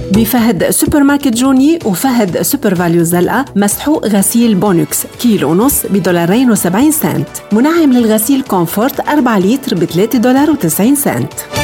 بفهد سوبر ماركت جوني وفهد سوبر فاليو زلقة مسحوق غسيل بونوكس كيلو ونص $2.70. منعم للغسيل كومفورت 4 لتر $3.90.